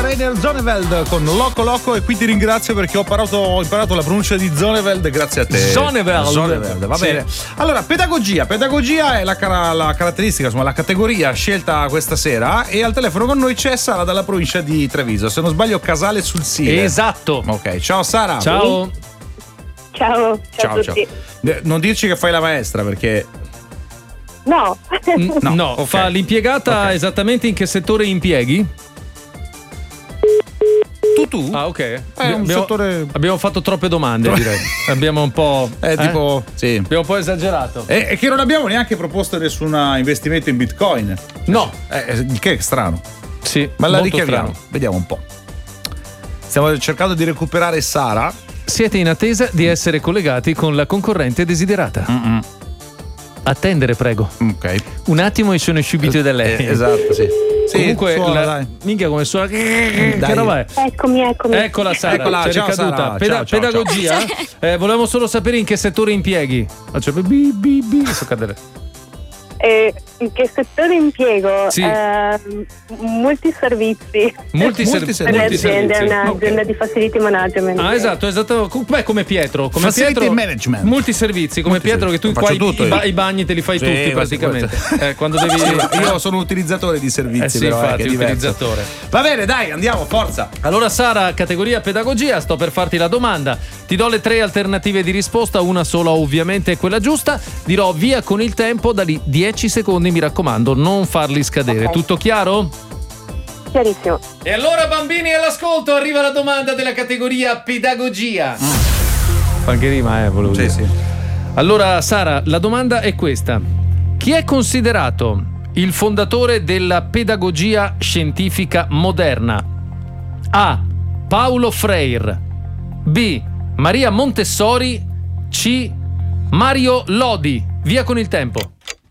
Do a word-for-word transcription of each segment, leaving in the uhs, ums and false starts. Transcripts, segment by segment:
Rainer Zonneveld con Loco Loco, e qui ti ringrazio perché ho imparato, ho imparato la pronuncia di Zonneveld grazie a te. Zonneveld. Zonneveld, va sì. bene. Allora, pedagogia. Pedagogia è la, cara- la caratteristica, insomma, la categoria scelta questa sera, e al telefono con noi c'è Sara dalla provincia di Treviso. Se non sbaglio, Casale sul Sile. Esatto. Ok, ciao Sara. Ciao. Ciao, ciao, a tutti. ciao. Non dirci che fai la maestra perché... No. No, no okay. Fa l'impiegata okay. Esattamente in che settore impieghi? Tu tu? Ah, ok. È abbiamo, un settore... abbiamo fatto troppe domande, direi. Abbiamo un po'. È eh, tipo. Sì. Abbiamo un po' esagerato. E, e che non abbiamo neanche proposto nessun investimento in Bitcoin. No. Eh, che è strano. Sì. Ma la molto richiamiamo. strano. Vediamo un po'. Stiamo cercando di recuperare Sara. Siete in attesa di essere collegati con la concorrente desiderata. Mm-mm. Attendere, prego. Ok. Un attimo e sono subito da lei. Eh, esatto, sì. Sì, Comunque, suona, la... dai. minchia come suona. Che roba è? Eccomi, eccomi. Eccola Sara, Eccola, c'è ciao, ricaduta. Sara. Peda- Ciao, ciao, pedagogia? Eh, volevamo solo sapere in che settore impieghi. Faccio bi bi bi. So cadere. Eh, in che settore impiego? Sì. Eh, molti servizi. Molti, ser- Molti Per le molti aziende, è servizi. un'azienda Okay. di facility management. Ah, esatto, esatto. Beh, come Pietro, come Facility Pietro, management. molti servizi, come Molti Pietro, servizi. che tu Faccio qua i, tutto i, io. ba- i bagni te li fai Sì, tutti questo- praticamente. questo. Eh, quando devi Sì, io sono un utilizzatore di servizi. Eh sì, però, infatti, che è diverso. utilizzatore. Va bene, dai, andiamo, forza. Allora Sara, categoria pedagogia, sto per farti la domanda. Ti do le tre alternative di risposta, una sola ovviamente è quella giusta. Dirò via con il tempo, da lì dieci secondi, mi raccomando, non farli scadere. Ok. Tutto chiaro? Chiarissimo. E allora bambini all'ascolto, arriva la domanda della categoria pedagogia. Anche rima, eh, volevo Sì, dire. sì. Allora Sara, la domanda è questa. Chi è considerato il fondatore della pedagogia scientifica moderna? A. Paulo Freire. B. Maria Montessori. C. Mario Lodi. Via con il tempo.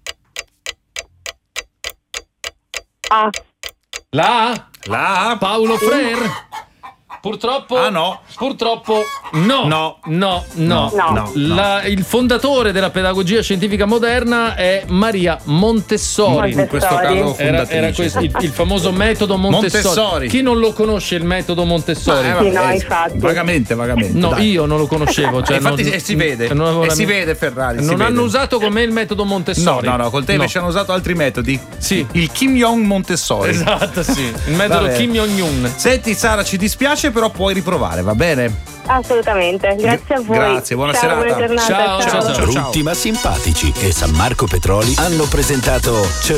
Ah, La A. La Paulo Freire. Purtroppo. Ah, no. Purtroppo no. No. No, no. No. no, La- il fondatore della pedagogia scientifica moderna è Maria Montessori. Montessori. in questo caso Era, fondatrice. era questo, il, il famoso metodo Montessori. Montessori. Chi non lo conosce il metodo Montessori? Eh, Sì, no, vabbè, infatti. Vagamente, vagamente. No, dai. io non lo conoscevo. Cioè Eh, infatti non- eh, si vede, non avevo e la si mia- vede Ferrari. si Non vede. hanno usato con me il metodo No, Montessori. no, no, col te invece hanno usato altri metodi. Sì. Il Kim Jong Montessori. Esatto, sì. Il metodo Vabbè. Kim Jong-un. Senti Sara, ci dispiace, però puoi riprovare, va bene? assolutamente. Grazie a voi. Grazie, buona ciao, serata. Buona giornata. Ciao, ciao, ciao. Brutti ma simpatici e San Marco Petroli hanno presentato